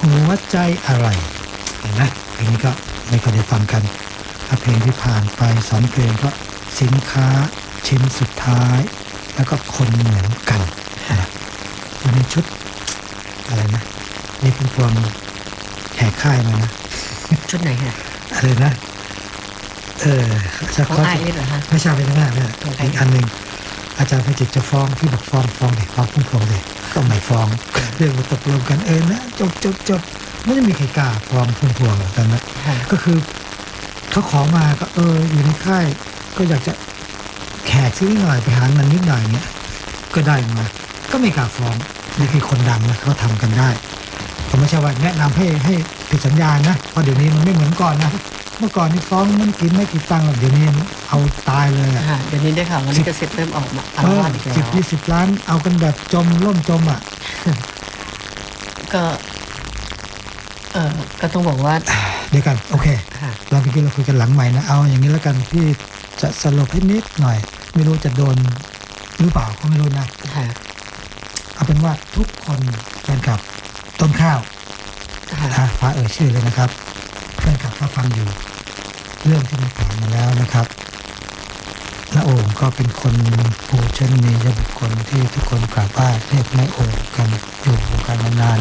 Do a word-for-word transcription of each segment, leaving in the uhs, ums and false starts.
หัวใจอะไรเห็นไหมเพลงนี้ก็ไม่ค่อยได้ฟังกันถ้าเพลงที่ผ่านไปสองเพลงก็สินค้าชิ้นสุดท้ายแล้วก็คนเหมือนกันนะอยู่ในชุดอะไรนะนี่เป็นพวงแห่ค่ายมานะชุดไหนฮะอะไรนะเออจะขอเหรอฮะไม่ใช่เป็นหน้าเนี่ยอีกอันหนึ่งอาจารย์พจิตจะฟ้องที่บอกฟ้องฟ้องเลยฟ้องพุ่งพวงเลยต้องไม่ฟ้องเรื่องตกลงกันเออนะจบจบจบไม่ได้มีใครกล้าฟ้องพุ่งพวงหรอกตอนนั้นก็คือเขาขอมาก็เอออยู่ในค่ายก็อยากจะแขกซื้อหน่อยไปหาเงินนิดหน่อยเงี้ยก็ได้มาก็ไม่กล้าฟ้องนี่คือคนดังนะเขาทำกันได้ผมไม่ใช่ว่าแนะนำให้ให้ผิดสัญญานะเพราะเดี๋ยวนี้มันไม่เหมือนก่อนนะเมื่อก่อนนี่ฟ้องมันกินไม่กี่ตังค์หรอกเดี๋ยวนี้เอาตายเลยอ่ะเดี๋ยวนี้ได้ข่าวว่าลิขสิทธิ์เริ่มออกมาอารวาสอีกแล้วสิบยี่สิบล้านเอากันแบบจมล่มจมอ่ะก็เออก็ต้องบอกว่าเดี๋ยวกันโอเคเราเมื่อกี้เราคุยกันหลังใหม่นะเอาอย่างนี้แล้วกันพี่จะสรุปให้นิดหน่อยไม่รู้จะโดนหรือเปล่าก็ไม่รู้นะเอาเป็นว่าทุกคนแฟนคลับต้นข้าวฟ้าเอ่ยชื่อเลยนะครับแฟนคลับก็ฟังอยู่เรื่องที่มันผ่านมาแล้วนะครับและโอ่งก็เป็นคนผู้เชิญมียบุคคลที่ทุกคนกราบไหว้เรียกแม่โอ่งกันอยู่วงการมานาน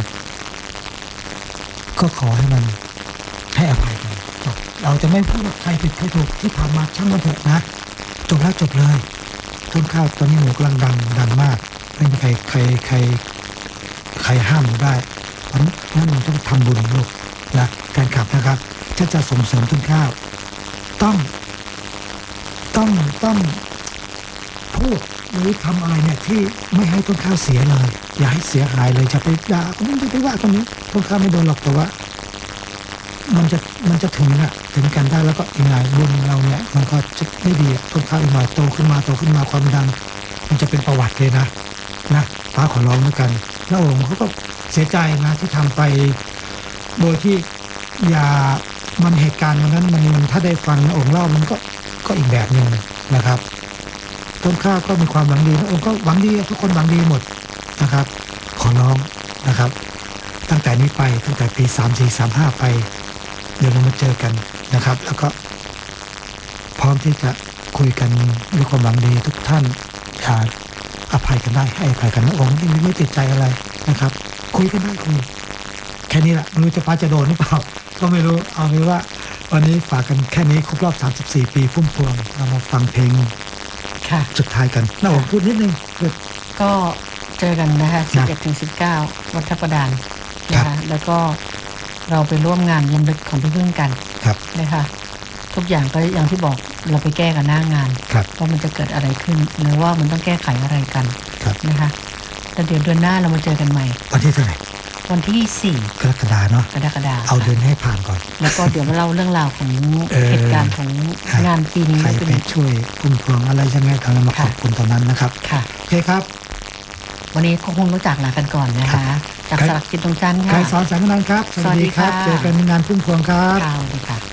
ก็ขอให้มันให้อภัยกันจบเราจะไม่พูดว่าใครผิดใครถูกที่ผ่านมาช่างมันเถอะนะจบแล้วจบเลยต้นข้าวตอนนี้หนูกำลังดังดังมากไม่มีใครใครใครใครห้ามหนูได้เพราะนั้นมันต้องทำบุญลูกนะการขับนะครับถ้าจะส่งเสริมต้นข้าวต้องต้องต้องพูดหรือทำอะไรเนี่ยที่ไม่ให้ต้นข้าวเสียเลยอย่าให้เสียหายเลยจะไปด่าคนนั้นจะไปว่าคนนี้ต้นข้าวไม่โดนหรอกแต่ว่ามันจะมันจะถึงอะถึงกันได้แล้วก็อีกหน่อยบุญเราเนี่ยมันก็จะไม่ดีต้นข้าวอีกหน่อยโตขึ้นมาโตขึ้นมาความดังมันจะเป็นประวัติเลยนะนะป้าขอร้องด้วยกันแล้วองค์เขาก็เสียใจนะที่ทำไปโดยที่อย่ามันเหตุการณ์วันนั้นมันมันถ้าได้ฟังองค์เล่ามันก็ก็อีกแบบหนึ่งนะครับต้นข้าวก็มีความหวังดีนะองค์ก็หวังดีทุกคนหวังดีหมดนะครับขอร้องนะครับตั้งแต่นี้ไปตั้งแต่ปีสามสี่สามห้าไปเดี๋ยวเรามาเจอกันนะครับแล้วก็พร้อมที่จะคุยกันด้วยความหวังดีทุกท่านอย่าอภัยกันได้ให้อภัยกันนะองค์ไม่ไม่ติดใจอะไรนะครับคุยกันได้คุยแค่นี้แหละไม่รู้จะป้าจะโดนหรือเปล่าก็ไม่รู้เอาเป็นว่าวันนี้ฝากกันแค่นี้ครบรอบสามสิบสี่ปีพุ่มพวงเรามาฟังเพลงค่ะสุดท้ายกันน่าผมพูดนิดนึงก็เจอกันนะคะสิบเอ็ดถึงสิบเก้าวัดทับประดานนะคะแล้วก็เราไปร่วมงานรำลึกของพี่พึ่งกันนะคะทุกอย่างก็อย่างที่บอกเราไปแก้กันหน้างานว่ามันจะเกิดอะไรขึ้นหรือว่ามันต้องแก้ไขอะไรกันนะคะแต่เดี๋ยวเดือนหน้าเรามาเจอกันใหม่วันที่เท่าไหร่วันที่สี่กรกฎาเนาะกรกฎาเอาเดือนให้ผ่านก่อนแล้วก็เดี๋ยวมาเล่าเรื่องราวของเหตุการณ์ของงานปีนี้ใครไปช่วยพุ่มพวงอะไรยังไงทางเรามาขอบคุณตอนนั้นนะครับค่ะโอเคครับวันนี้คงรู้จักลากันก่อนนะคะจากสลักจิตตรงจันทร์ค่ะใครสอนสายงานครับสวัสดีครับเจอกันงานพุ่มพวงครับค่ะสวัสดีค่ะ